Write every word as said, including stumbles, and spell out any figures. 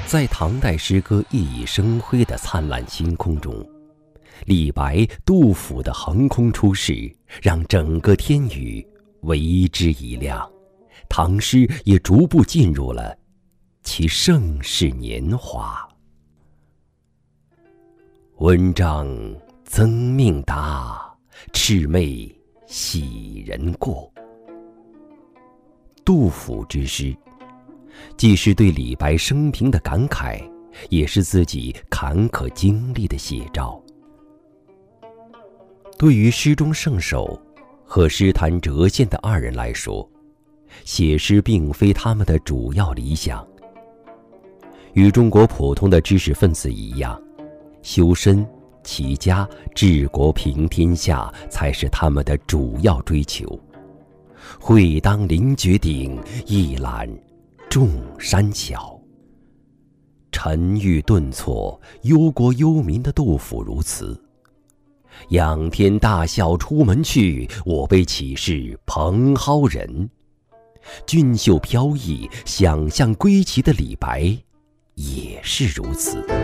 在唐代诗歌熠熠生辉的灿烂星空中，李白、杜甫的横空出世，让整个天宇为之一亮，唐诗也逐步进入了其盛世年华。文章增命达，魑魅喜人过。杜甫之诗，既是对李白生平的感慨，也是自己坎坷经历的写照。对于诗中圣手和诗坛谪仙的二人来说，写诗并非他们的主要理想。与中国普通的知识分子一样，修身、齐家、治国平天下才是他们的主要追求。会当凌绝顶，一览众山小。沉郁顿挫、忧国忧民的杜甫如此。仰天大笑出门去，我辈岂是蓬蒿人。俊秀飘逸、想象归奇的李白也是如此。